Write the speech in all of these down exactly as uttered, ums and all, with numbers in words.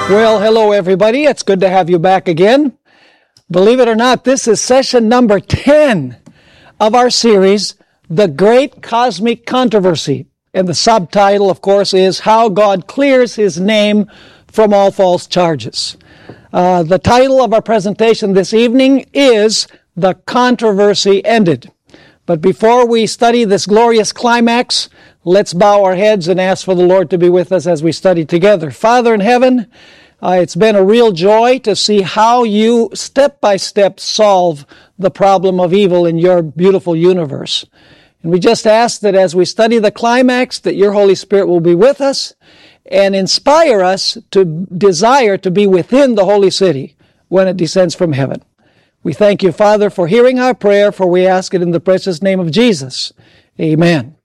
Well, hello everybody. It's good to have you back again. Believe it or not, this is session number ten of our series, The Great Cosmic Controversy. And the subtitle, of course, is How God Clears His Name from All False Charges. Uh, the title of our presentation this evening is The Controversy Ended. But before we study this glorious climax, let's bow our heads and ask for the Lord to be with us as we study together. Father in heaven, uh, it's been a real joy to see how you step by step solve the problem of evil in your beautiful universe. And we just ask that as we study the climax, that your Holy Spirit will be with us and inspire us to desire to be within the holy city when it descends from heaven. We thank you, Father, for hearing our prayer, for we ask it in the precious name of Jesus. Amen.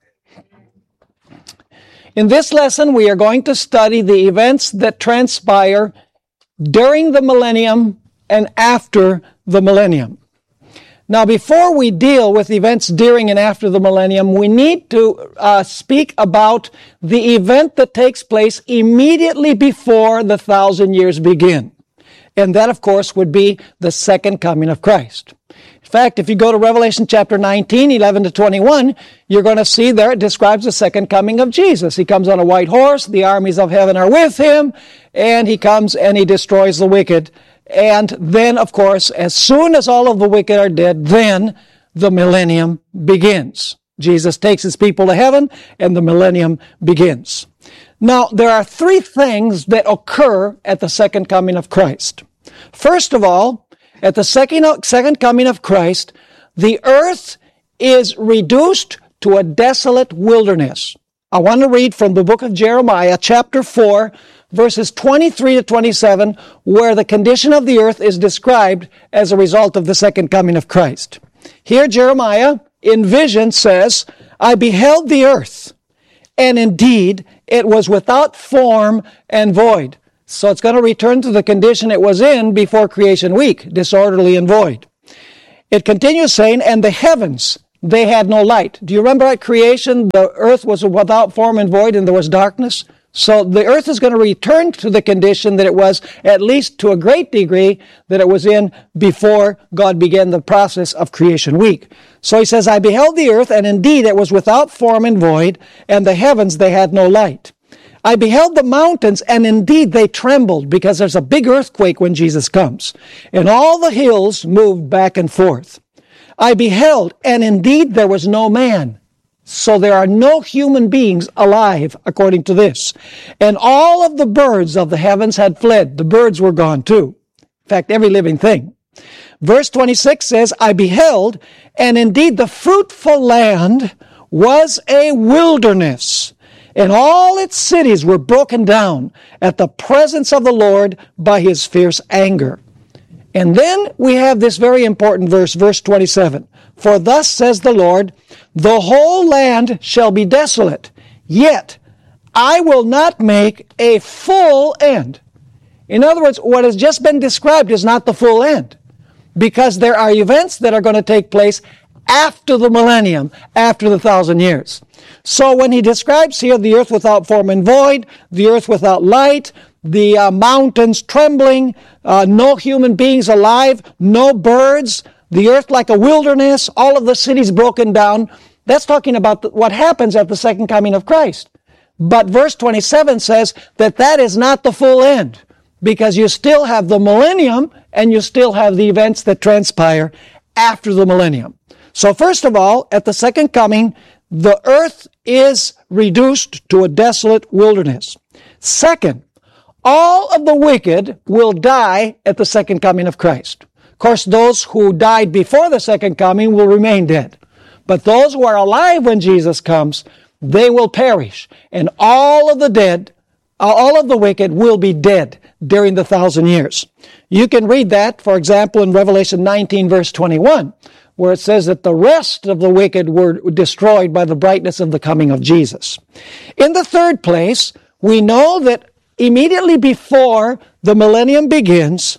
In this lesson, we are going to study the events that transpire during the millennium and after the millennium. Now, before we deal with events during and after the millennium, we need to uh, speak about the event that takes place immediately before the thousand years begin. And that, of course, would be the second coming of Christ. In fact, if you go to Revelation chapter nineteen, eleven to twenty-one, you're going to see there it describes the second coming of Jesus. He comes on a white horse, the armies of heaven are with him, and he comes and he destroys the wicked. And then, of course, as soon as all of the wicked are dead, then the millennium begins. Jesus takes his people to heaven, and the millennium begins. Now, there are three things that occur at the second coming of Christ. First of all, at the second, second coming of Christ, the earth is reduced to a desolate wilderness. I want to read from the book of Jeremiah, chapter four, verses twenty-three to twenty-seven, where the condition of the earth is described as a result of the second coming of Christ. Here, Jeremiah, in vision, says, I beheld the earth, and indeed it was without form and void. So it's going to return to the condition it was in before creation week, disorderly and void. It continues saying, and the heavens, they had no light. Do you remember at creation, the earth was without form and void and there was darkness? So the earth is going to return to the condition that it was, at least to a great degree, that it was in before God began the process of creation week. So he says, I beheld the earth, and indeed it was without form and void, and the heavens, they had no light. I beheld the mountains, and indeed they trembled, because there's a big earthquake when Jesus comes. And all the hills moved back and forth. I beheld, and indeed there was no man. So there are no human beings alive, according to this. And all of the birds of the heavens had fled. The birds were gone too. In fact, every living thing. Verse twenty-six says, I beheld, and indeed the fruitful land was a wilderness, and all its cities were broken down at the presence of the Lord by his fierce anger. And then we have this very important verse, verse twenty-seven. For thus says the Lord, the whole land shall be desolate, yet I will not make a full end. In other words, what has just been described is not the full end, because there are events that are going to take place after the millennium, after the thousand years. So when he describes here the earth without form and void, the earth without light, the uh, mountains trembling, uh, no human beings alive, no birds, the earth like a wilderness, all of the cities broken down, that's talking about the, what happens at the second coming of Christ. But verse twenty-seven says that that is not the full end, because you still have the millennium and you still have the events that transpire after the millennium. So first of all, at the second coming, the earth is reduced to a desolate wilderness. Second, all of the wicked will die at the second coming of Christ. Of course, those who died before the second coming will remain dead. But those who are alive when Jesus comes, they will perish. And all of the dead, all of the wicked will be dead during the thousand years. You can read that, for example, in Revelation nineteen, verse twenty-one, where it says that the rest of the wicked were destroyed by the brightness of the coming of Jesus. In the third place, we know that immediately before the millennium begins,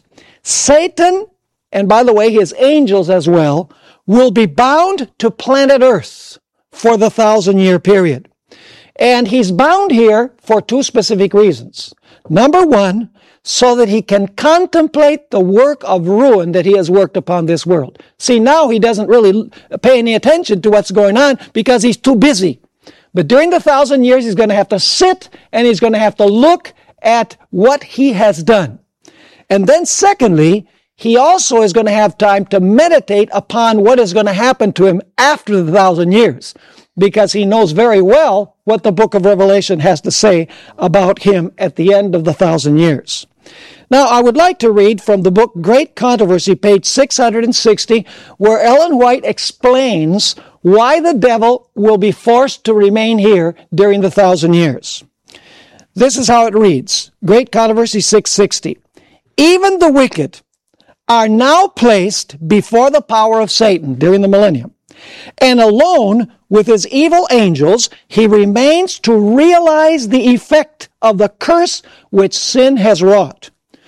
Satan, and by the way, his angels as well, will be bound to planet Earth for the thousand-year period. And he's bound here for two specific reasons. Number one, so that he can contemplate the work of ruin that he has worked upon this world. See, now he doesn't really pay any attention to what's going on because he's too busy. But during the thousand years, he's going to have to sit and he's going to have to look at what he has done. And then secondly, he also is going to have time to meditate upon what is going to happen to him after the thousand years, because he knows very well what the book of Revelation has to say about him at the end of the thousand years. Now, I would like to read from the book Great Controversy, page six hundred sixty, where Ellen White explains why the devil will be forced to remain here during the thousand years. This is how it reads, Great Controversy six sixty. Even the wicked are now placed before the power of Satan during the millennium, and alone with his evil angels, he remains to realize the effect of the curse which sin has wrought.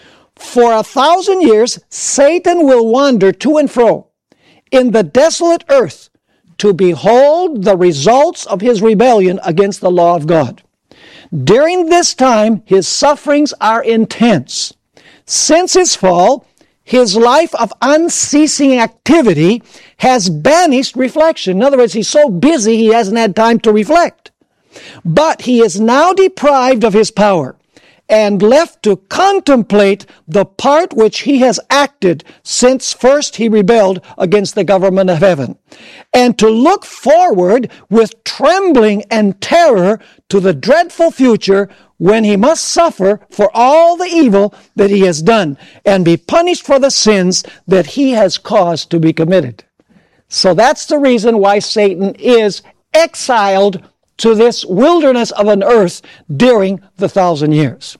For a thousand years, Satan will wander to and fro in the desolate earth to behold the results of his rebellion against the law of God. During this time, his sufferings are intense. Since his fall, his life of unceasing activity has banished reflection. In other words, he's so busy he hasn't had time to reflect. But he is now deprived of his power and left to contemplate the part which he has acted since first he rebelled against the government of heaven, and to look forward with trembling and terror to the dreadful future when he must suffer for all the evil that he has done and be punished for the sins that he has caused to be committed. So that's the reason why Satan is exiled to this wilderness of an earth during the thousand years.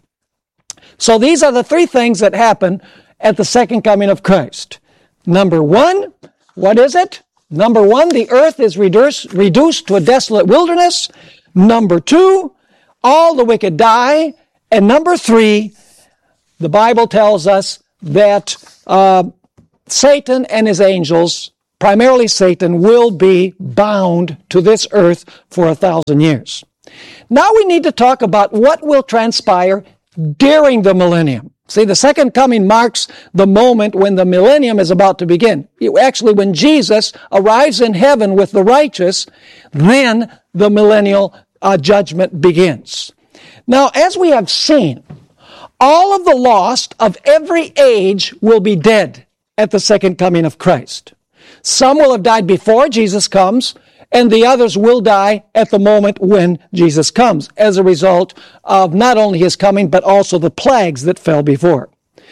So these are the three things that happen at the second coming of Christ. Number one, what is it? Number one, the earth is reduced, reduced to a desolate wilderness. Number two, all the wicked die. And number three, the Bible tells us that uh, Satan and his angels, primarily Satan, will be bound to this earth for a thousand years. Now we need to talk about what will transpire during the millennium. See, the second coming marks the moment when the millennium is about to begin. Actually, when Jesus arrives in heaven with the righteous, then the millennial uh, judgment begins. Now, as we have seen, all of the lost of every age will be dead at the second coming of Christ. Some will have died before Jesus comes, and the others will die at the moment when Jesus comes, as a result of not only his coming, but also the plagues that fell before.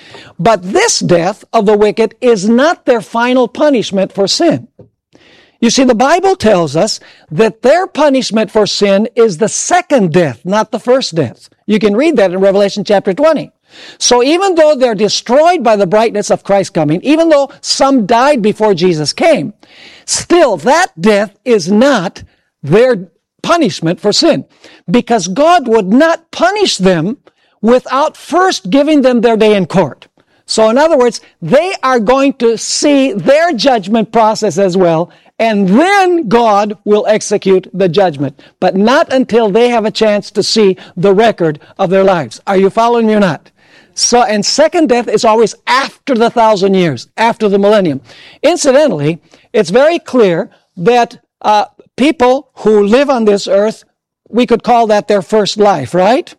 But this death of the wicked is not their final punishment for sin. You see, the Bible tells us that their punishment for sin is the second death, not the first death. You can read that in Revelation chapter twenty. So even though they're destroyed by the brightness of Christ's coming, even though some died before Jesus came, still that death is not their punishment for sin, because God would not punish them without first giving them their day in court. So in other words, they are going to see their judgment process as well, and then God will execute the judgment, but not until they have a chance to see the record of their lives. Are you following me or not? So, and second death is always after the thousand years, after the millennium. Incidentally, it's very clear that uh, people who live on this earth, we could call that their first life, right?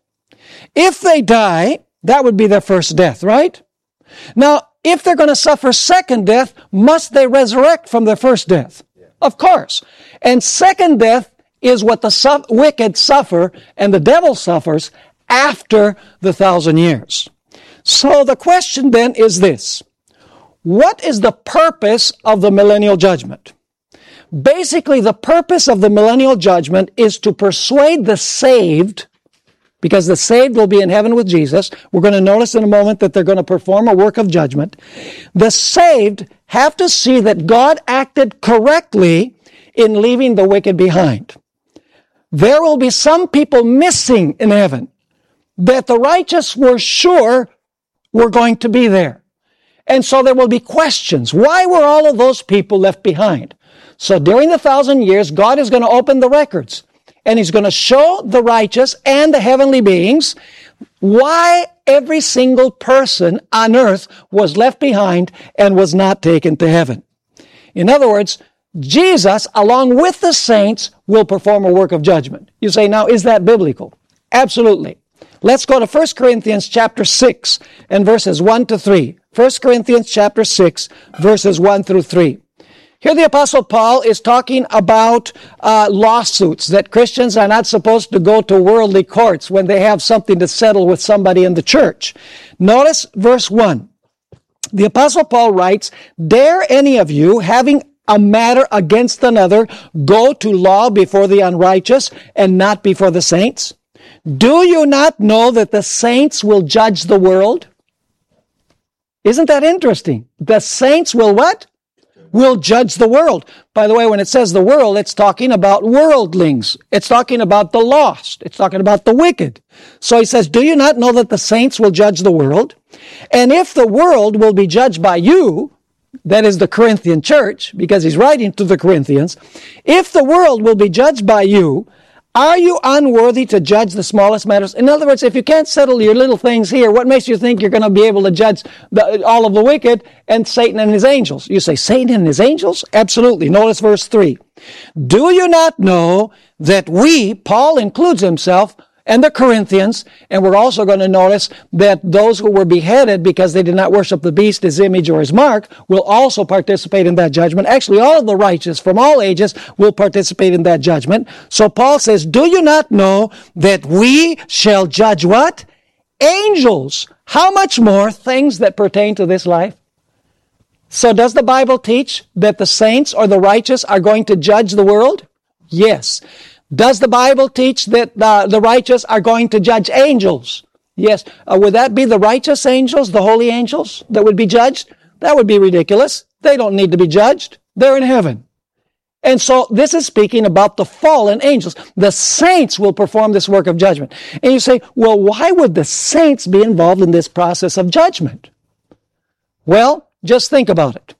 If they die, that would be their first death, right? Now, if they're going to suffer second death, must they resurrect from their first death? Yeah. Of course. And second death is what the su- wicked suffer and the devil suffers after the thousand years. So the question then is this: what is the purpose of the millennial judgment? Basically, the purpose of the millennial judgment is to persuade the saved, because the saved will be in heaven with Jesus. We're going to notice in a moment that they're going to perform a work of judgment. The saved have to see that God acted correctly in leaving the wicked behind. There will be some people missing in heaven that the righteous were sure were going to be there. And so there will be questions. Why were all of those people left behind? So during the thousand years, God is going to open the records. and he's going to show the righteous and the heavenly beings why every single person on earth was left behind and was not taken to heaven. In other words, Jesus, along with the saints, will perform a work of judgment. You say, now, is that biblical? Absolutely. Let's go to First Corinthians chapter six and verses one to three. First Corinthians chapter six, verses one through three. Here the Apostle Paul is talking about uh, lawsuits, that Christians are not supposed to go to worldly courts when they have something to settle with somebody in the church. Notice verse one. The Apostle Paul writes, "Dare any of you, having a matter against another, go to law before the unrighteous and not before the saints? Do you not know that the saints will judge the world?" Isn't that interesting? The saints will what? Will judge the world. By the way, when it says the world, it's talking about worldlings. It's talking about the lost. It's talking about the wicked. So he says, do you not know that the saints will judge the world? And if the world will be judged by you, that is the Corinthian church, because he's writing to the Corinthians, if the world will be judged by you, are you unworthy to judge the smallest matters? In other words, if you can't settle your little things here, what makes you think you're going to be able to judge the, all of the wicked and Satan and his angels? You say, Satan and his angels? Absolutely. Notice verse three. Do you not know that we, Paul includes himself, and the Corinthians, and we're also going to notice that those who were beheaded because they did not worship the beast, his image, or his mark, will also participate in that judgment. Actually, all of the righteous from all ages will participate in that judgment. So Paul says, do you not know that we shall judge what? Angels. How much more things that pertain to this life? So does the Bible teach that the saints or the righteous are going to judge the world? Yes. Does the Bible teach that uh, the righteous are going to judge angels? Yes. Uh, would that be the righteous angels, the holy angels that would be judged? That would be ridiculous. They don't need to be judged. They're in heaven. And so this is speaking about the fallen angels. The saints will perform this work of judgment. And you say, well, why would the saints be involved in this process of judgment? Well, just think about it.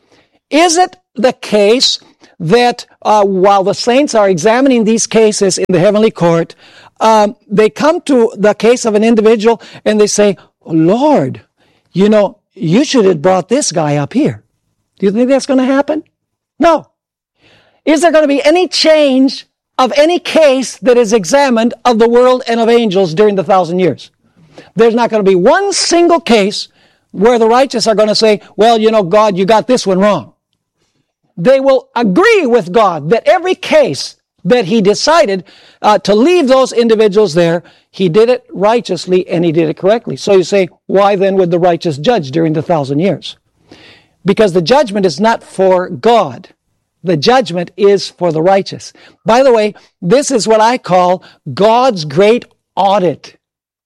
Is it the case that uh, while the saints are examining these cases in the heavenly court, um, they come to the case of an individual and they say, oh, Lord, you know, you should have brought this guy up here. Do you think that's going to happen? No. Is there going to be any change of any case that is examined of the world and of angels during the thousand years? There's not going to be one single case where the righteous are going to say, well, you know, God, you got this one wrong. They will agree with God that every case that he decided uh, to leave those individuals there, he did it righteously and he did it correctly. So you say, why then would the righteous judge during the thousand years? Because the judgment is not for God. The judgment is for the righteous. By the way, this is what I call God's great audit.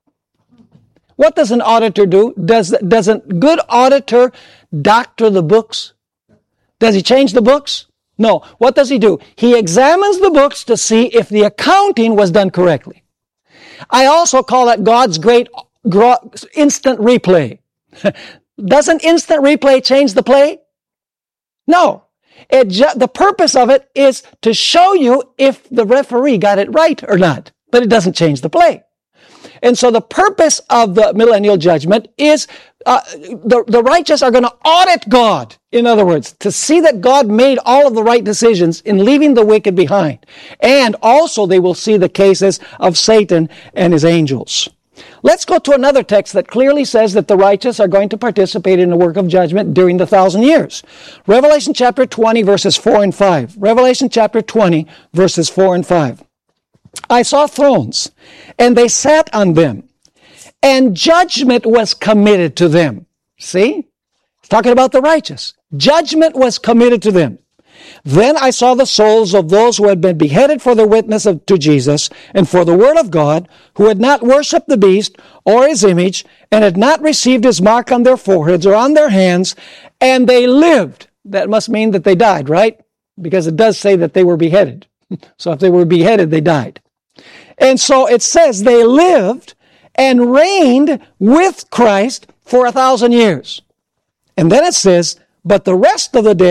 What does an auditor do? Does, does a good auditor doctor the books? Does he change the books? No. What does he do? He examines the books to see if the accounting was done correctly. I also call it God's great gro- instant replay. Doesn't instant replay change the play? No. It ju- the purpose of it is to show you if the referee got it right or not. But it doesn't change the play. And so the purpose of the millennial judgment is uh, the, the righteous are going to audit God. In other words, to see that God made all of the right decisions in leaving the wicked behind. And also they will see the cases of Satan and his angels. Let's go to another text that clearly says that the righteous are going to participate in the work of judgment during the thousand years. Revelation chapter twenty, verses four and five. Revelation chapter twenty, verses four and five. I saw thrones, and they sat on them, and judgment was committed to them. See? It's talking about the righteous. Judgment was committed to them. Then I saw the souls of those who had been beheaded for their witness of, to Jesus and for the word of God, who had not worshipped the beast or his image, and had not received his mark on their foreheads or on their hands, and they lived. That must mean that they died, right? Because it does say that they were beheaded. So if they were beheaded, they died. And so it says they lived and reigned with Christ for a thousand years. And then it says, but the rest of the dead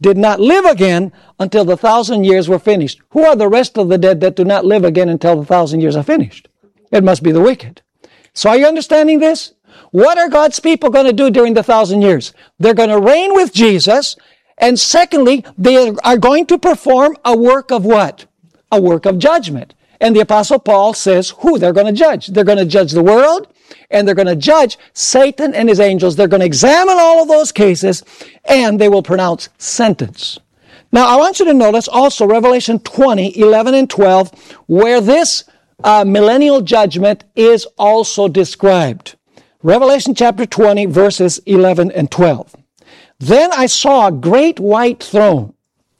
did not live again until the thousand years were finished. Who are the rest of the dead that do not live again until the thousand years are finished? It must be the wicked. So are you understanding this? What are God's people going to do during the thousand years? They're going to reign with Jesus. And secondly, they are going to perform a work of what? A work of judgment. And the Apostle Paul says who they're going to judge. They're going to judge the world, and they're going to judge Satan and his angels. They're going to examine all of those cases, and they will pronounce sentence. Now, I want you to notice also Revelation twenty, eleven and twelve, where this uh, millennial judgment is also described. Revelation chapter twenty, verses eleven and twelve. Then I saw a great white throne,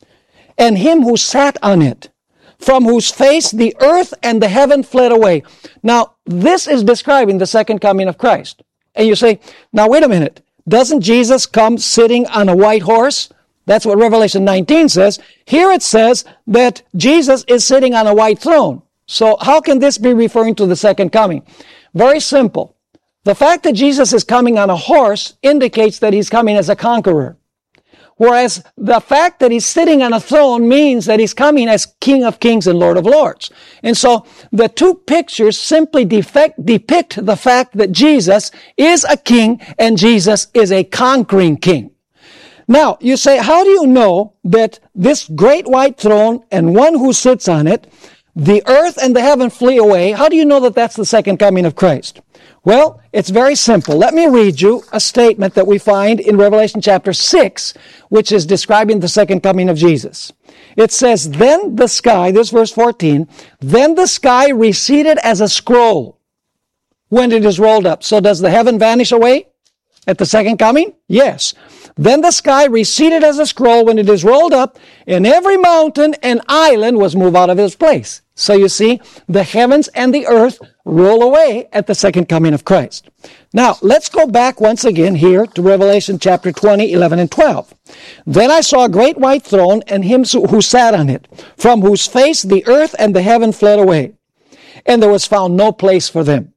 and him who sat on it, from whose face the earth and the heaven fled away. Now, this is describing the second coming of Christ. And you say, now wait a minute. Doesn't Jesus come sitting on a white horse? That's what Revelation nineteen says. Here it says that Jesus is sitting on a white throne. So how can this be referring to the second coming? Very simple. The fact that Jesus is coming on a horse indicates that he's coming as a conqueror. Whereas the fact that he's sitting on a throne means that he's coming as King of Kings and Lord of Lords. And so the two pictures simply defect, depict the fact that Jesus is a king and Jesus is a conquering king. Now, you say, how do you know that this great white throne and one who sits on it, the earth and the heaven flee away? How do you know that that's the second coming of Christ? Well, it's very simple. Let me read you a statement that we find in Revelation chapter six, which is describing the second coming of Jesus. It says, then the sky, this verse fourteen, then the sky receded as a scroll when it is rolled up. So does the heaven vanish away at the second coming? Yes. Then the sky receded as a scroll when it is rolled up, and every mountain and island was moved out of its place. So you see, the heavens and the earth roll away at the second coming of Christ. Now, let's go back once again here to Revelation chapter twenty, eleven and twelve. Then I saw a great white throne and him who sat on it, from whose face the earth and the heaven fled away, and there was found no place for them.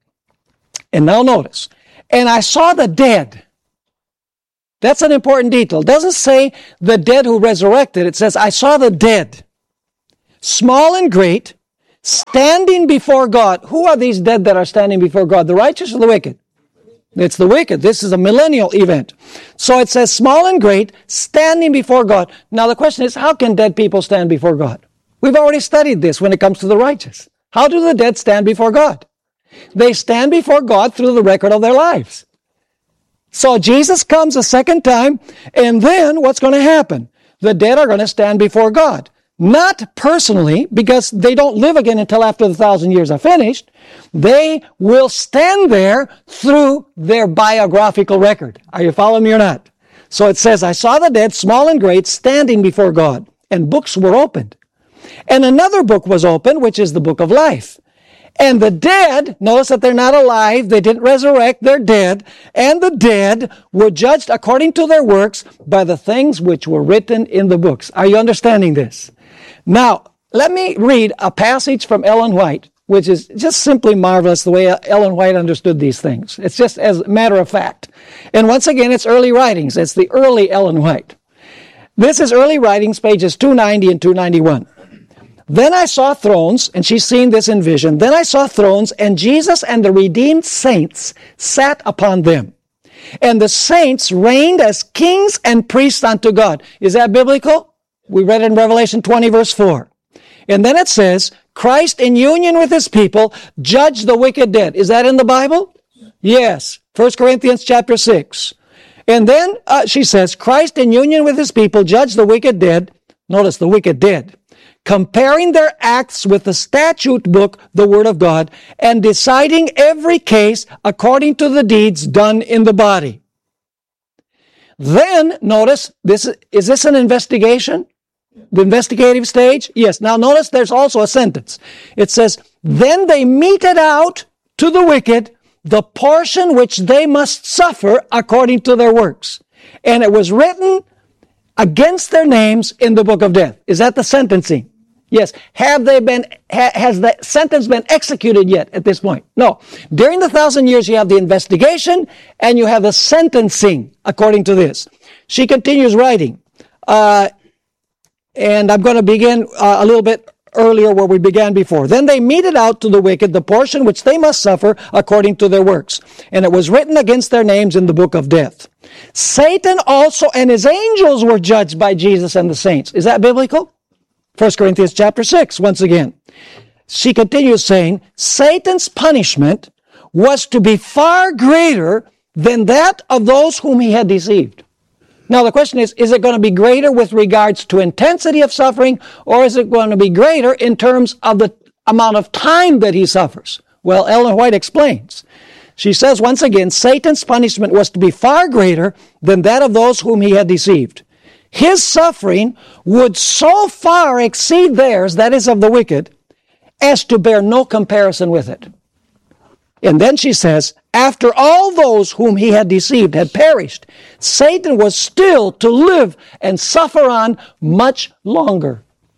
And now notice, and I saw the dead. That's an important detail. It doesn't say the dead who resurrected. It says, I saw the dead, small and great, standing before God. Who are these dead that are standing before God? The righteous or the wicked? It's the wicked. This is a millennial event. So it says small and great, standing before God. Now the question is, how can dead people stand before God? We've already studied this when it comes to the righteous. How do the dead stand before God? They stand before God through the record of their lives. So Jesus comes a second time, and then what's going to happen? The dead are going to stand before God. Not personally, because they don't live again until after the thousand years are finished. They will stand there through their biographical record. Are you following me or not? So it says, I saw the dead, small and great, standing before God, and books were opened. And another book was opened, which is the book of life. And the dead, notice that they're not alive, they didn't resurrect, they're dead, and the dead were judged according to their works by the things which were written in the books. Are you understanding this? Now, let me read a passage from Ellen White, which is just simply marvelous the way Ellen White understood these things. It's just as a matter of fact. And once again, it's early writings. It's the early Ellen White. This is early writings, pages two ninety and two ninety-one. Then I saw thrones, and she's seen this in vision. Then I saw thrones, and Jesus and the redeemed saints sat upon them. And the saints reigned as kings and priests unto God. Is that biblical? We read it in Revelation twenty, verse four. And then it says, Christ in union with his people judged the wicked dead. Is that in the Bible? Yes. First Corinthians chapter six. And then uh, she says, Christ in union with his people judged the wicked dead. Notice the wicked dead. Comparing their acts with the statute book, the Word of God, and deciding every case according to the deeds done in the body. Then, notice, this is this an investigation? The investigative stage? Yes. Now notice there's also a sentence. It says, then they meted out to the wicked the portion which they must suffer according to their works. And it was written against their names in the book of death. Is that the sentencing? Yes. Have they been, ha, has the sentence been executed yet at this point? No. During the thousand years, you have the investigation and you have the sentencing according to this. She continues writing. Uh, and I'm going to begin uh, a little bit earlier where we began before. Then they meted out to the wicked the portion which they must suffer according to their works. And it was written against their names in the book of death. Satan also and his angels were judged by Jesus and the saints. Is that biblical? First Corinthians chapter six, once again. She continues saying, Satan's punishment was to be far greater than that of those whom he had deceived. Now the question is, is it going to be greater with regards to intensity of suffering, or is it going to be greater in terms of the amount of time that he suffers? Well, Ellen White explains. She says once again, Satan's punishment was to be far greater than that of those whom he had deceived. His suffering would so far exceed theirs, that is of the wicked, as to bear no comparison with it. And then she says, after all those whom he had deceived had perished, Satan was still to live and suffer on much longer.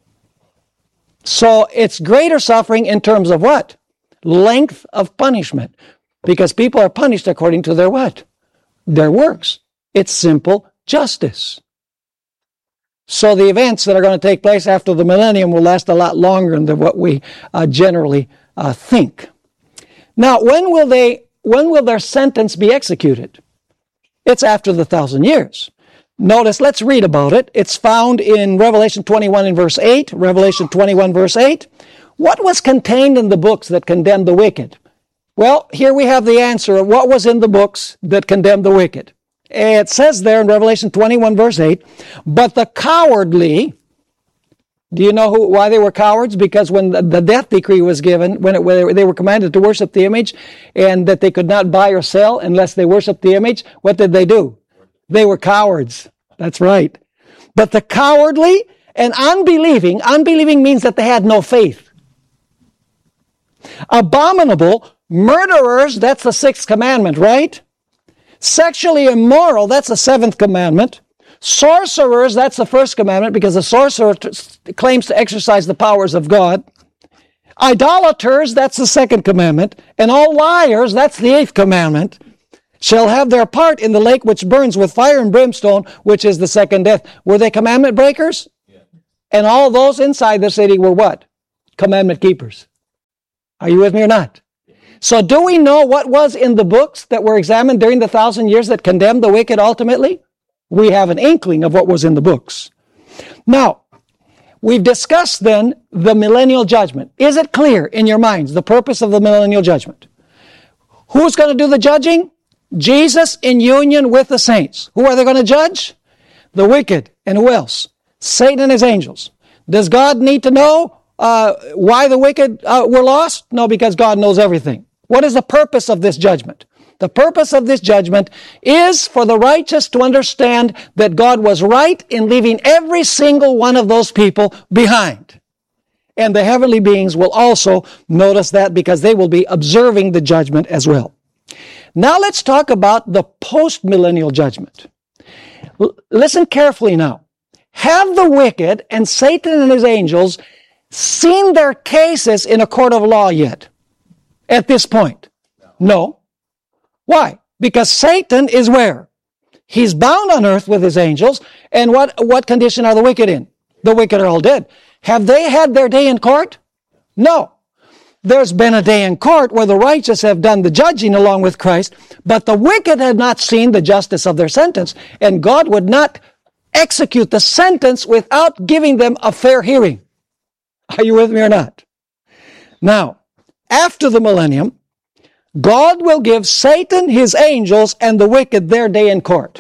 So it's greater suffering in terms of what? Length of punishment. Because people are punished according to their what? Their works. It's simple justice. So the events that are going to take place after the millennium will last a lot longer than what we uh, generally uh, think. Now, when will they, when will their sentence be executed? It's after the thousand years. Notice, let's read about it. It's found in Revelation twenty-one and verse eight, Revelation twenty-one verse eight. What was contained in the books that condemned the wicked? Well, here we have the answer of what was in the books that condemned the wicked. It says there in Revelation twenty-one verse eight, but the cowardly, do you know who, why they were cowards? Because when the, the death decree was given, when, it, when they were commanded to worship the image, and that they could not buy or sell unless they worshiped the image, what did they do? They were cowards. That's right. But the cowardly and unbelieving, unbelieving means that they had no faith. Abominable, murderers, that's the sixth commandment, right? Sexually immoral, that's the seventh commandment. Sorcerers, that's the first commandment, because the sorcerer t- claims to exercise the powers of God. Idolaters, that's the second commandment. And all liars, that's the eighth commandment, shall have their part in the lake which burns with fire and brimstone, which is the second death. Were they commandment breakers? Yeah. And all those inside the city were what? Commandment keepers. Are you with me or not? So do we know what was in the books that were examined during the thousand years that condemned the wicked ultimately? We have an inkling of what was in the books. Now, we've discussed then the millennial judgment. Is it clear in your minds the purpose of the millennial judgment? Who's going to do the judging? Jesus in union with the saints. Who are they going to judge? The wicked. And who else? Satan and his angels. Does God need to know uh, why the wicked uh, were lost? No, because God knows everything. What is the purpose of this judgment? The purpose of this judgment is for the righteous to understand that God was right in leaving every single one of those people behind. And the heavenly beings will also notice that because they will be observing the judgment as well. Now let's talk about the post-millennial judgment. L- listen carefully now. Have the wicked and Satan and his angels seen their cases in a court of law yet? At this point? No. Why? Because Satan is where? He's bound on earth with his angels. And what, what condition are the wicked in? The wicked are all dead. Have they had their day in court? No. There's been a day in court where the righteous have done the judging along with Christ, but the wicked had not seen the justice of their sentence, and God would not execute the sentence without giving them a fair hearing. Are you with me or not? Now, after the millennium, God will give Satan, his angels, and the wicked their day in court.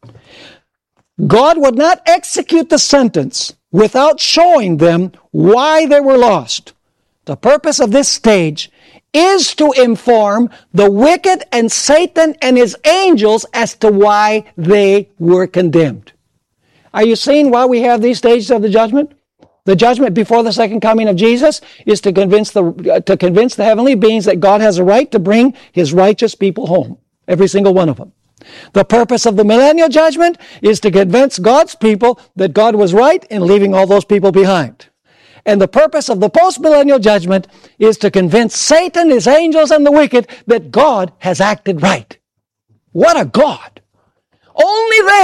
God would not execute the sentence without showing them why they were lost. The purpose of this stage is to inform the wicked and Satan and his angels as to why they were condemned. Are you seeing why we have these stages of the judgment? The judgment before the second coming of Jesus is to convince the uh, to convince the heavenly beings that God has a right to bring his righteous people home, every single one of them. The purpose of the millennial judgment is to convince God's people that God was right in leaving all those people behind. And the purpose of the post-millennial judgment is to convince Satan, his angels, and the wicked that God has acted right. What a God! Only then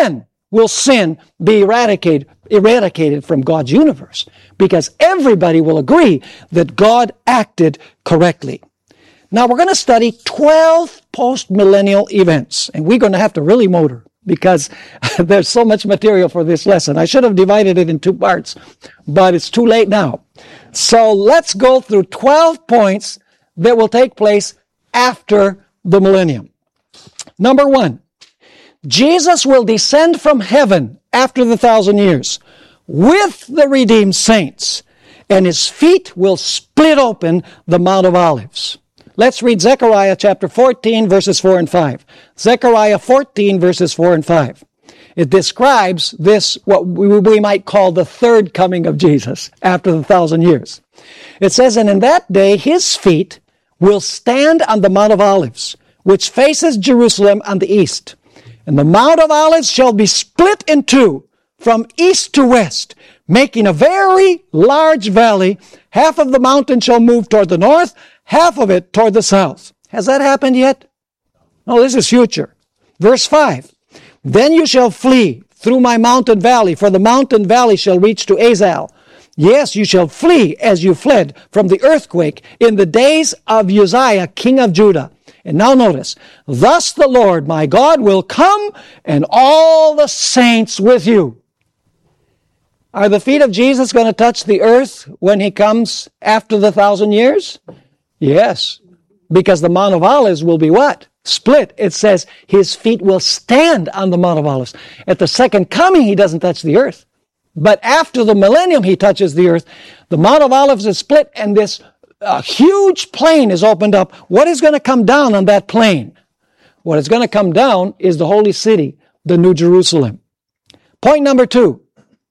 will sin be eradicated, eradicated from God's universe, because everybody will agree that God acted correctly. Now we're going to study twelve post-millennial events, and we're going to have to really motor because there's so much material for this lesson. I should have divided it in two parts, but it's too late now. So let's go through twelve points that will take place after the millennium. Number one, Jesus will descend from heaven after the thousand years with the redeemed saints, and his feet will split open the Mount of Olives. Let's read Zechariah chapter fourteen, verses four and five. Zechariah fourteen, verses four and five. It describes this, what we might call the third coming of Jesus after the thousand years. It says, and in that day his feet will stand on the Mount of Olives, which faces Jerusalem on the east. And the Mount of Olives shall be split in two from east to west, making a very large valley. Half of the mountain shall move toward the north, half of it toward the south. Has that happened yet? No, this is future. Verse five. Then you shall flee through my mountain valley, for the mountain valley shall reach to Azal. Yes, you shall flee as you fled from the earthquake in the days of Uzziah, king of Judah. And now notice, thus the Lord my God will come and all the saints with you. Are the feet of Jesus going to touch the earth when he comes after the thousand years? Yes, because the Mount of Olives will be what? Split. It says his feet will stand on the Mount of Olives. At the second coming, he doesn't touch the earth. But after the millennium, he touches the earth. The Mount of Olives is split, and this uh, huge plain is opened up. What is going to come down on that plain? What is going to come down is the holy city, the New Jerusalem. Point number two.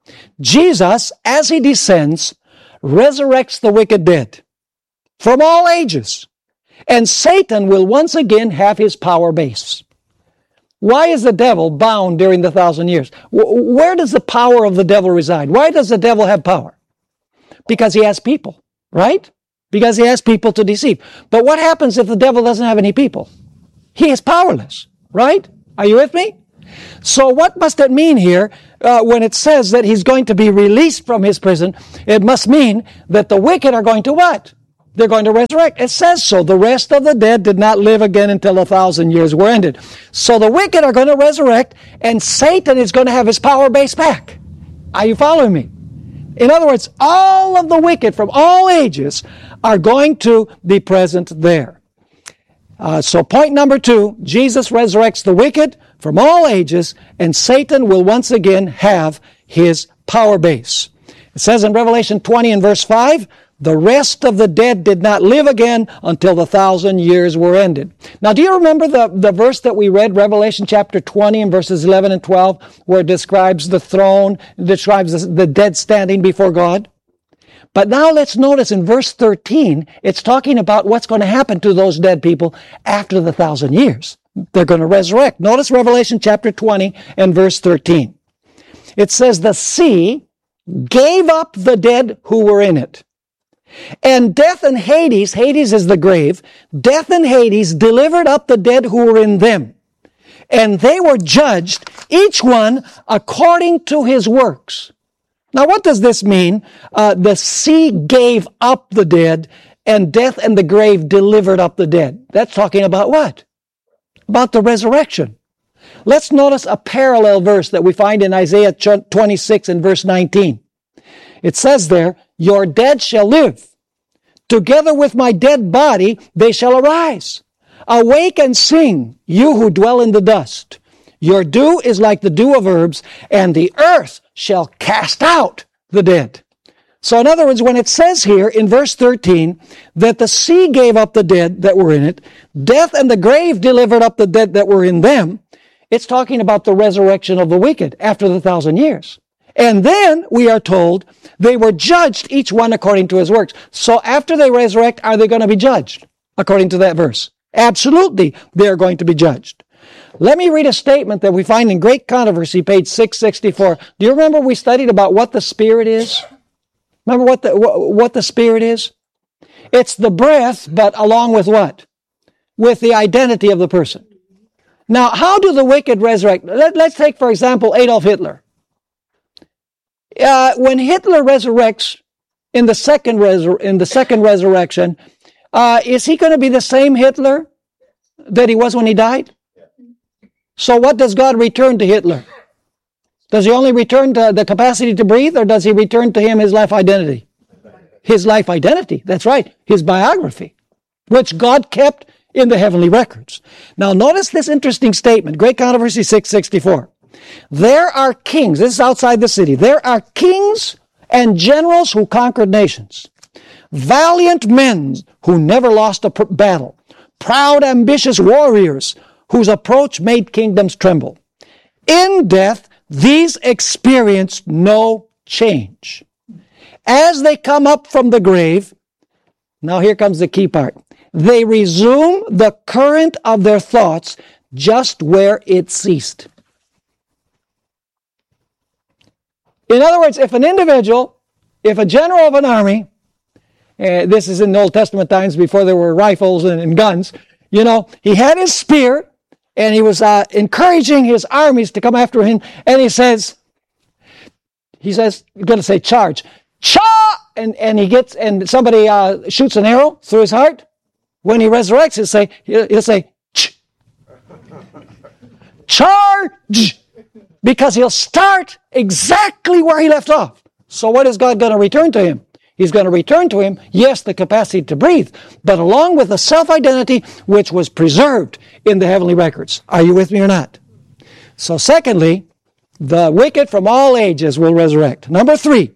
Jesus, as he descends, resurrects the wicked dead from all ages, and Satan will once again have his power base. Why is the devil bound during the thousand years? Where does the power of the devil reside? Why does the devil have power? Because he has people, right? Because he has people to deceive. But what happens if the devil doesn't have any people? He is powerless, right? Are you with me? So what must it mean here uh, when it says that he's going to be released from his prison? It must mean that the wicked are going to what? They're going to resurrect. It says so. The rest of the dead did not live again until a thousand years were ended. So the wicked are going to resurrect, and Satan is going to have his power base back. Are you following me? In other words, all of the wicked from all ages are going to be present there. Uh, so point number two, Jesus resurrects the wicked from all ages, and Satan will once again have his power base. It says in Revelation twenty and verse five, the rest of the dead did not live again until the thousand years were ended. Now, do you remember the, the verse that we read, Revelation chapter twenty and verses eleven and twelve, where it describes the throne, describes the, the dead standing before God? But now let's notice in verse thirteen, it's talking about what's going to happen to those dead people after the thousand years. They're going to resurrect. Notice Revelation chapter twenty and verse thirteen. It says, the sea gave up the dead who were in it. And death and Hades, Hades is the grave, death and Hades delivered up the dead who were in them. And they were judged, each one according to his works. Now what does this mean? Uh, the sea gave up the dead, and death and the grave delivered up the dead. That's talking about what? About the resurrection. Let's notice a parallel verse that we find in Isaiah twenty-six and verse nineteen. It says there, your dead shall live. Together with my dead body, they shall arise. Awake and sing, you who dwell in the dust. Your dew is like the dew of herbs, and the earth shall cast out the dead. So in other words, when it says here in verse thirteen that the sea gave up the dead that were in it, death and the grave delivered up the dead that were in them, it's talking about the resurrection of the wicked after the thousand years. And then we are told they were judged, each one according to his works. So after they resurrect, are they going to be judged according to that verse? Absolutely, they are going to be judged. Let me read a statement that we find in Great Controversy, page six sixty-four. Do you remember we studied about what the Spirit is? Remember what the, what the Spirit is? It's the breath, but along with what? With the identity of the person. Now, how do the wicked resurrect? Let, let's take, for example, Adolf Hitler. Uh, when Hitler resurrects in the second resur- in the second resurrection, uh, is he going to be the same Hitler that he was when he died? So what does God return to Hitler? Does he only return to the capacity to breathe, or does he return to him his life identity? His life identity, that's right, his biography, which God kept in the heavenly records. Now notice this interesting statement, Great Controversy six sixty-four. There are kings, this is outside the city, there are kings and generals who conquered nations, valiant men who never lost a battle, proud, ambitious warriors whose approach made kingdoms tremble. In death, these experienced no change. As they come up from the grave, now here comes the key part, they resume the current of their thoughts just where it ceased. In other words, if an individual, if a general of an army, uh, this is in the Old Testament times before there were rifles and, and guns, you know, he had his spear and he was uh, encouraging his armies to come after him, and he says, he says, you're going to say charge, cha, and, and he gets, and somebody uh, shoots an arrow through his heart. When he resurrects, he'll say, he'll, he'll say, ch, charge, because he'll start exactly where he left off. So what is God going to return to him? He's going to return to him, yes, the capacity to breathe, but along with the self-identity which was preserved in the heavenly records. Are you with me or not? So secondly, the wicked from all ages will resurrect. Number three,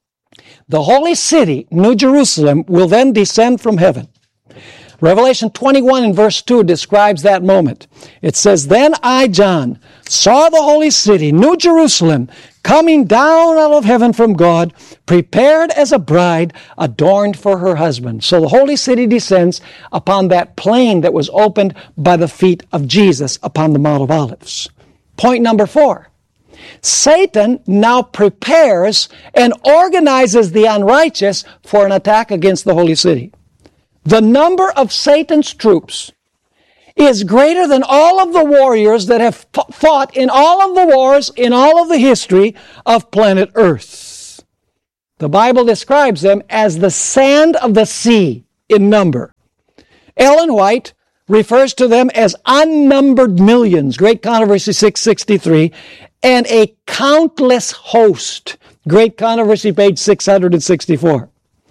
the holy city, New Jerusalem, will then descend from heaven. Revelation twenty-one and verse two describes that moment. It says, Then I, John, saw the holy city, New Jerusalem, coming down out of heaven from God, prepared as a bride, adorned for her husband. So the holy city descends upon that plain that was opened by the feet of Jesus upon the Mount of Olives. Point number four. Satan now prepares and organizes the unrighteous for an attack against the holy city. The number of Satan's troops is greater than all of the warriors that have fought in all of the wars in all of the history of planet Earth. The Bible describes them as the sand of the sea in number. Ellen White refers to them as unnumbered millions, Great Controversy six sixty-three, and a countless host, Great Controversy page six hundred sixty-four.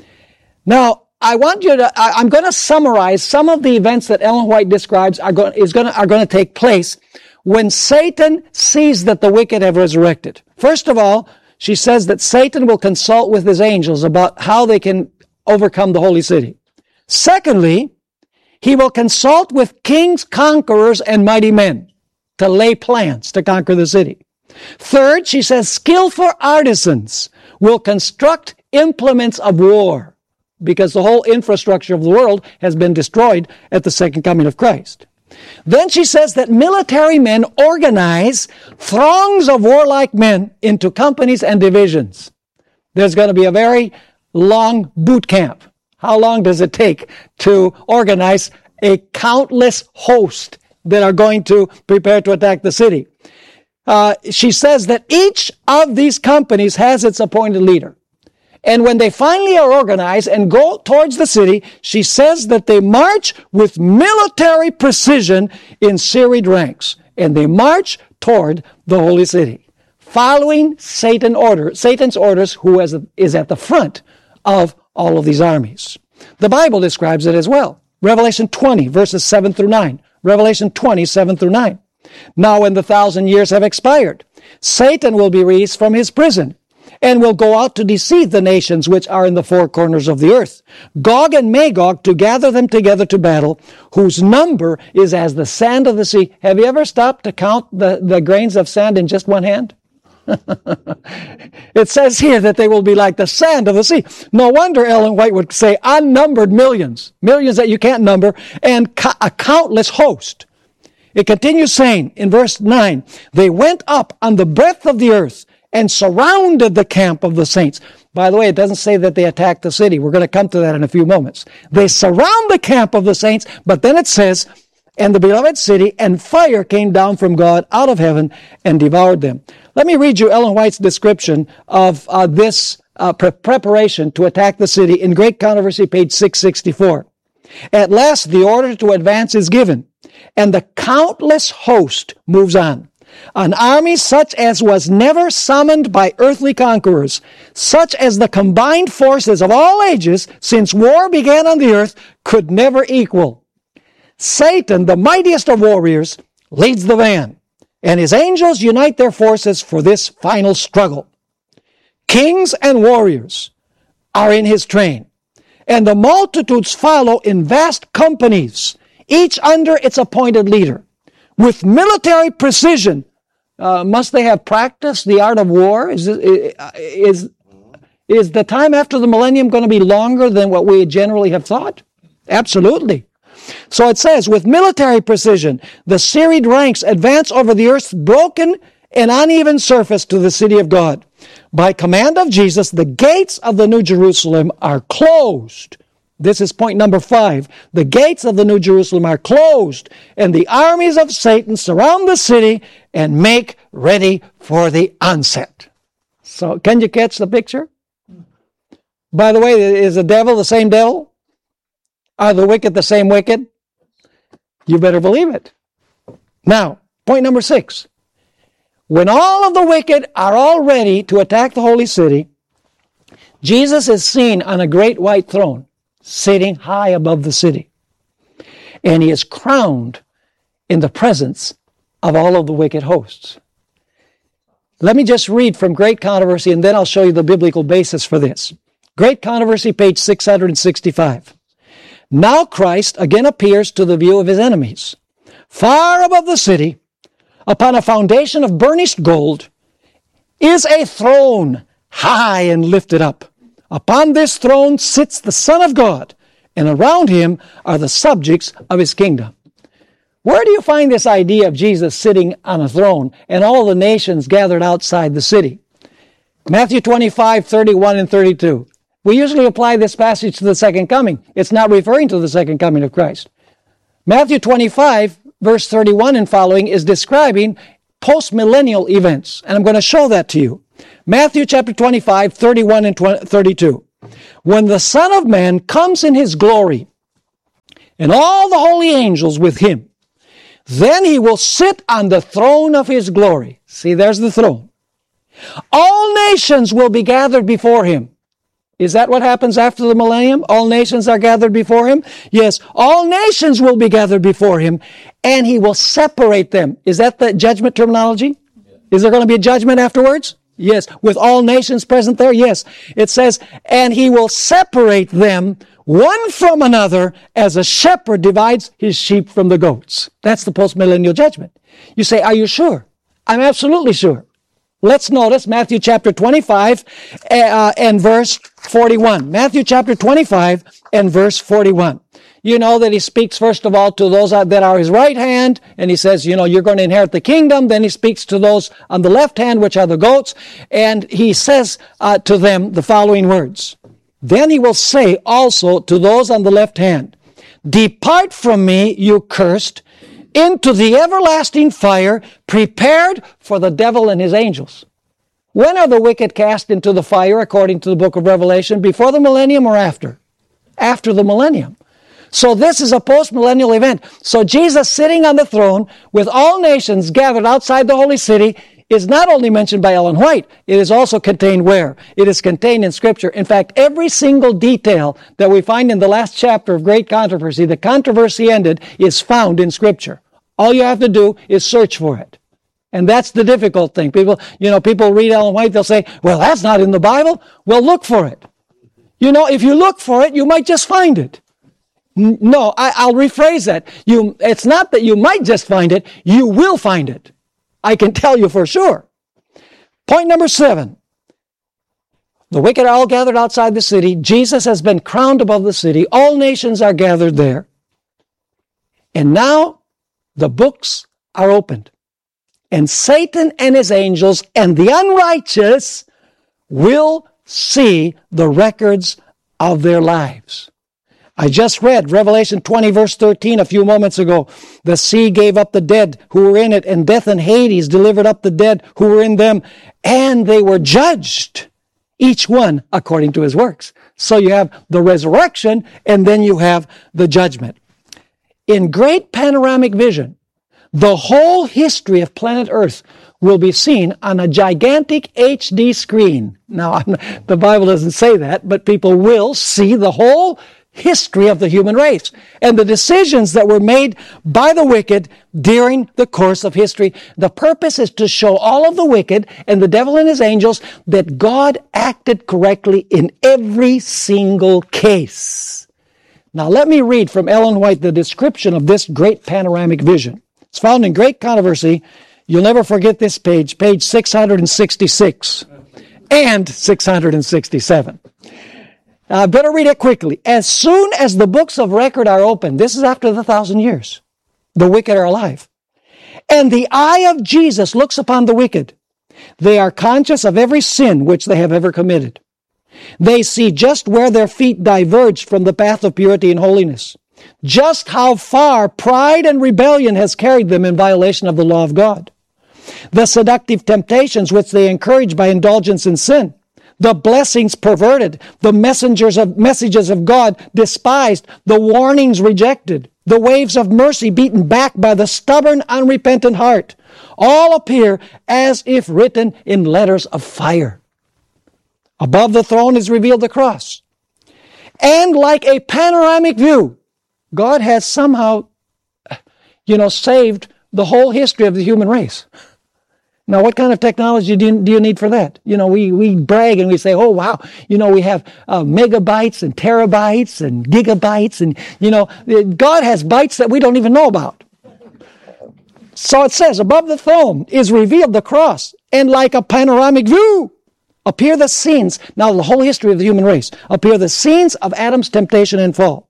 Now, I want you to, I, I'm going to summarize some of the events that Ellen White describes are going, is going to, are going to take place when Satan sees that the wicked have resurrected. First of all, she says that Satan will consult with his angels about how they can overcome the holy city. Secondly, he will consult with kings, conquerors, and mighty men to lay plans to conquer the city. Third, she says skillful artisans will construct implements of war, because the whole infrastructure of the world has been destroyed at the second coming of Christ. Then she says that military men organize throngs of warlike men into companies and divisions. There's going to be a very long boot camp. How long does it take to organize a countless host that are going to prepare to attack the city? Uh, she says that each of these companies has its appointed leader. And when they finally are organized and go towards the city, she says that they march with military precision in serried ranks. And they march toward the holy city, following Satan order, Satan's orders, who is at the front of all of these armies. The Bible describes it as well. Revelation twenty, verses seven through nine. Revelation twenty, seven through nine. Now when the thousand years have expired, Satan will be released from his prison, and will go out to deceive the nations which are in the four corners of the earth, Gog and Magog, to gather them together to battle, whose number is as the sand of the sea. Have you ever stopped to count the, the grains of sand in just one hand? It says here that they will be like the sand of the sea. No wonder Ellen White would say unnumbered millions, millions that you can't number, and ca- a countless host. It continues saying in verse nine, they went up on the breadth of the earth and surrounded the camp of the saints. By the way, it doesn't say that they attacked the city. We're going to come to that in a few moments. They surround the camp of the saints, but then it says, and the beloved city, and fire came down from God out of heaven and devoured them. Let me read you Ellen White's description of uh, this uh, pre- preparation to attack the city in Great Controversy, page six sixty-four. At last, the order to advance is given, and the countless host moves on. An army such as was never summoned by earthly conquerors, such as the combined forces of all ages since war began on the earth could never equal. Satan, the mightiest of warriors, leads the van, and his angels unite their forces for this final struggle. Kings and warriors are in his train, and the multitudes follow in vast companies, each under its appointed leader. With military precision, uh, must they have practiced the art of war? Is, is, is the time after the millennium going to be longer than what we generally have thought? Absolutely. So it says, with military precision, the serried ranks advance over the earth's broken and uneven surface to the city of God. By command of Jesus, the gates of the New Jerusalem are closed. This is point number five. The gates of the New Jerusalem are closed, and the armies of Satan surround the city and make ready for the onset. So, can you catch the picture? By the way, is the devil the same devil? Are the wicked the same wicked? You better believe it. Now, point number six. When all of the wicked are all ready to attack the holy city, Jesus is seen on a great white throne, sitting high above the city. And he is crowned in the presence of all of the wicked hosts. Let me just read from Great Controversy, and then I'll show you the biblical basis for this. Great Controversy, page six sixty-five. Now Christ again appears to the view of his enemies. Far above the city, upon a foundation of burnished gold, is a throne high and lifted up. Upon this throne sits the Son of God, and around him are the subjects of his kingdom. Where do you find this idea of Jesus sitting on a throne and all the nations gathered outside the city? Matthew twenty-five, thirty-one and thirty-two. We usually apply this passage to the second coming. It's not referring to the second coming of Christ. Matthew twenty-five, verse thirty-one and following is describing post-millennial events, and I'm going to show that to you. Matthew chapter twenty-five, thirty-one and thirty-two. When the Son of Man comes in his glory, and all the holy angels with him, then he will sit on the throne of his glory. See, there's the throne. All nations will be gathered before him. Is that what happens after the millennium? All nations are gathered before him? Yes, all nations will be gathered before him, and he will separate them. Is that the judgment terminology? Is there going to be a judgment afterwards? Yes. With all nations present there? Yes. It says, and he will separate them one from another as a shepherd divides his sheep from the goats. That's the post-millennial judgment. You say, are you sure? I'm absolutely sure. Let's notice Matthew chapter twenty-five uh, and verse forty-one. Matthew chapter twenty-five and verse forty-one. You know that he speaks first of all to those that are his right hand, and he says, you know, you're going to inherit the kingdom. Then he speaks to those on the left hand, which are the goats, and he says uh, to them the following words. Then he will say also to those on the left hand, depart from me, you cursed, into the everlasting fire prepared for the devil and his angels. When are the wicked cast into the fire according to the book of Revelation? Before the millennium or after? After the millennium. So this is a post-millennial event. So Jesus sitting on the throne with all nations gathered outside the holy city is not only mentioned by Ellen White, it is also contained where? It is contained in Scripture. In fact, every single detail that we find in the last chapter of Great Controversy, the controversy ended, is found in Scripture. All you have to do is search for it. And that's the difficult thing. People, you know, people read Ellen White, they'll say, well, that's not in the Bible. Well, look for it. You know, if you look for it, you might just find it. No, I, I'll rephrase that. You, it's not that you might just find it, you will find it. I can tell you for sure. Point number seven. The wicked are all gathered outside the city. Jesus has been crowned above the city. All nations are gathered there. And now the books are opened. And Satan and his angels and the unrighteous will see the records of their lives. I just read Revelation twenty, verse thirteen, a few moments ago. The sea gave up the dead who were in it, and death and Hades delivered up the dead who were in them, and they were judged, each one according to his works. So you have the resurrection, and then you have the judgment. In great panoramic vision, the whole history of planet Earth will be seen on a gigantic H D screen. Now, I'm, the Bible doesn't say that, but people will see the whole history of the human race and the decisions that were made by the wicked during the course of history. The purpose is to show all of the wicked and the devil and his angels that God acted correctly in every single case. Now let me read from Ellen White the description of this great panoramic vision. It's found in Great Controversy. You'll never forget this page, page six hundred sixty-six and six hundred sixty-seven. I uh, better read it quickly. As soon as the books of record are opened, this is after the thousand years, the wicked are alive, and the eye of Jesus looks upon the wicked, they are conscious of every sin which they have ever committed. They see just where their feet diverged from the path of purity and holiness, just how far pride and rebellion has carried them in violation of the law of God, the seductive temptations which they encourage by indulgence in sin, the blessings perverted, the messengers of messages of God despised, the warnings rejected, the waves of mercy beaten back by the stubborn, unrepentant heart, all appear as if written in letters of fire. Above the throne is revealed the cross. And like a panoramic view, God has somehow, you know, saved the whole history of the human race. Now, what kind of technology do you, do you need for that? You know, we, we brag and we say, oh, wow, you know, we have uh, megabytes and terabytes and gigabytes. And, you know, God has bytes that we don't even know about. So it says, above the throne is revealed the cross, and like a panoramic view appear the scenes, now the whole history of the human race, appear the scenes of Adam's temptation and fall,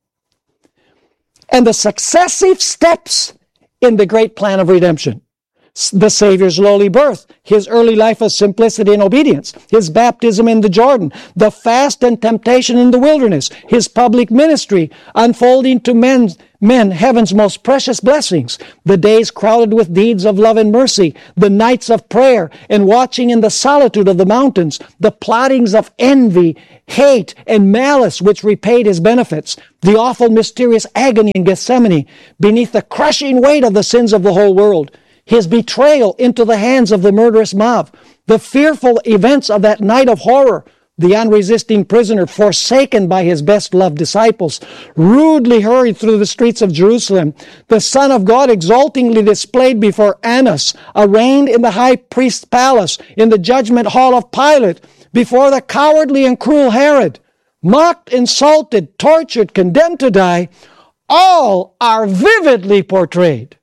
and the successive steps in the great plan of redemption. The Savior's lowly birth, his early life of simplicity and obedience, his baptism in the Jordan, the fast and temptation in the wilderness, his public ministry, unfolding to men, men heaven's most precious blessings, the days crowded with deeds of love and mercy, the nights of prayer and watching in the solitude of the mountains, the plottings of envy, hate, and malice which repaid his benefits, the awful mysterious agony in Gethsemane beneath the crushing weight of the sins of the whole world, his betrayal into the hands of the murderous mob, the fearful events of that night of horror, the unresisting prisoner forsaken by his best-loved disciples, rudely hurried through the streets of Jerusalem, the Son of God exultingly displayed before Annas, arraigned in the high priest's palace, in the judgment hall of Pilate, before the cowardly and cruel Herod, mocked, insulted, tortured, condemned to die, all are vividly portrayed.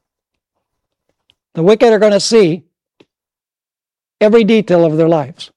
The wicked are going to see every detail of their lives.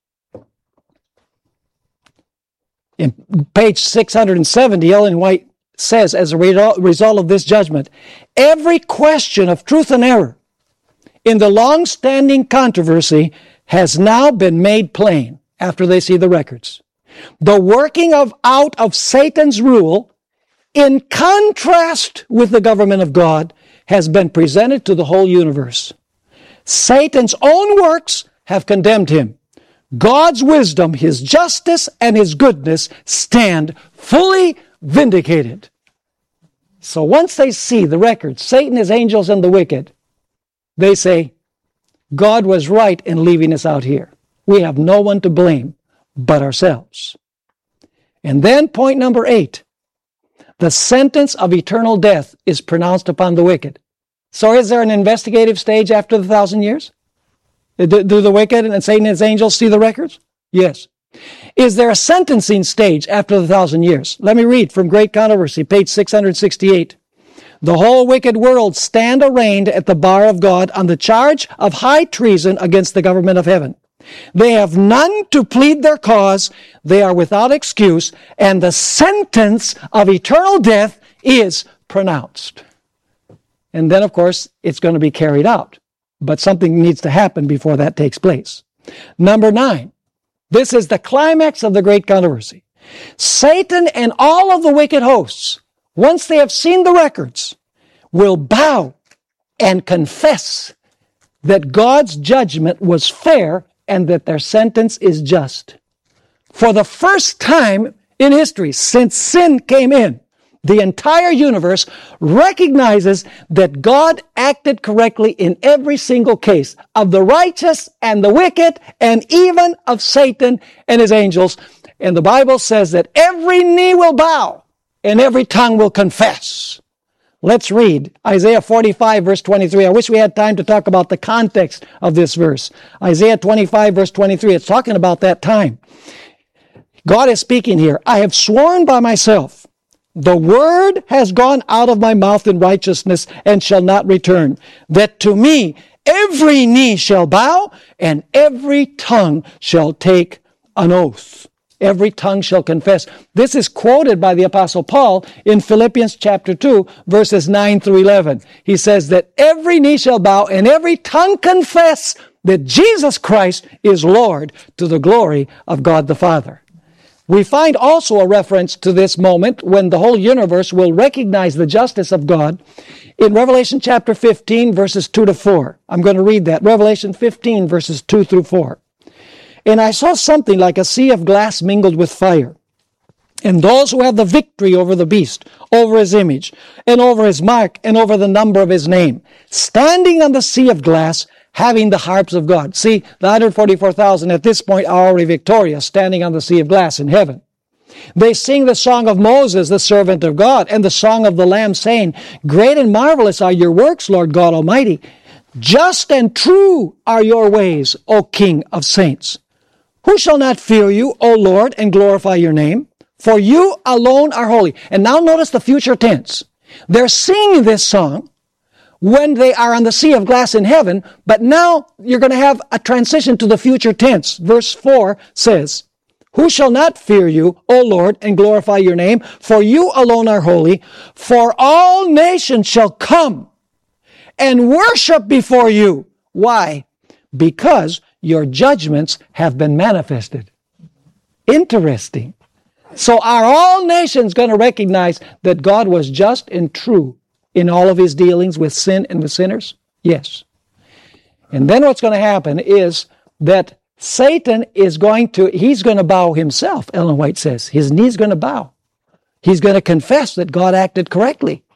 In page six hundred seventy, Ellen White says, as a result of this judgment, every question of truth and error in the long-standing controversy has now been made plain after they see the records. The working of out of Satan's rule, in contrast with the government of God, has been presented to the whole universe. Satan's own works have condemned him. God's wisdom, his justice, and his goodness stand fully vindicated. So once they see the records, Satan, his angels, and the wicked, they say, God was right in leaving us out here. We have no one to blame but ourselves. And then point number eight, the sentence of eternal death is pronounced upon the wicked. So is there an investigative stage after the thousand years? Do, do the wicked and Satan and his angels see the records? Yes. Is there a sentencing stage after the thousand years? Let me read from Great Controversy, page six hundred sixty-eight. The whole wicked world stand arraigned at the bar of God on the charge of high treason against the government of heaven. They have none to plead their cause. They are without excuse, and the sentence of eternal death is pronounced. And then, of course, it's going to be carried out. But something needs to happen before that takes place. Number nine. This is the climax of the great controversy. Satan and all of the wicked hosts, once they have seen the records, will bow and confess that God's judgment was fair and that their sentence is just. For the first time in history, since sin came in, the entire universe recognizes that God acted correctly in every single case of the righteous and the wicked and even of Satan and his angels. And the Bible says that every knee will bow and every tongue will confess. Let's read Isaiah forty-five, verse twenty-three. I wish we had time to talk about the context of this verse. Isaiah twenty-five, verse twenty-three. It's talking about that time. God is speaking here. I have sworn by myself, the word has gone out of my mouth in righteousness and shall not return, that to me every knee shall bow and every tongue shall take an oath. Every tongue shall confess. This is quoted by the Apostle Paul in Philippians chapter two, verses nine through eleven. He says that every knee shall bow and every tongue confess that Jesus Christ is Lord, to the glory of God the Father. We find also a reference to this moment when the whole universe will recognize the justice of God in Revelation chapter fifteen, verses two to four. I'm going to read that. Revelation fifteen, verses two through four. And I saw something like a sea of glass mingled with fire. And those who have the victory over the beast, over his image, and over his mark, and over the number of his name, standing on the sea of glass, having the harps of God. See, the one hundred forty-four thousand at this point are already victorious, standing on the sea of glass in heaven. They sing the song of Moses, the servant of God, and the song of the Lamb, saying, Great and marvelous are your works, Lord God Almighty. Just and true are your ways, O King of saints. Who shall not fear you, O Lord, and glorify your name? For you alone are holy. And now notice the future tense. They're singing this song when they are on the sea of glass in heaven, but now you're going to have a transition to the future tense. Verse four says, Who shall not fear you, O Lord, and glorify your name? For you alone are holy. For all nations shall come and worship before you. Why? Because your judgments have been manifested. Interesting. So are all nations going to recognize that God was just and true in all of his dealings with sin and with sinners? Yes. And then what's going to happen is that Satan is going to, he's going to bow himself, Ellen White says. His knee's going to bow. He's going to confess that God acted correctly.